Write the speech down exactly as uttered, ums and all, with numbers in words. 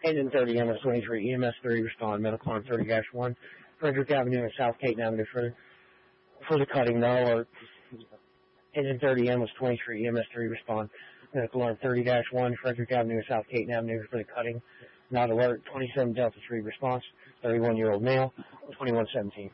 Engine thirty M S twenty-three, E M S three, respond. Medical arm thirty dash one, Frederick Avenue and South Caton Avenue for, for the cutting. No alert. Engine thirty M S twenty-three, E M S three, respond. Medical arm thirty dash one, Frederick Avenue and South Caton Avenue for the cutting. Not alert. twenty-seven Delta three, response. thirty-one-year-old male, twenty-one seventeen.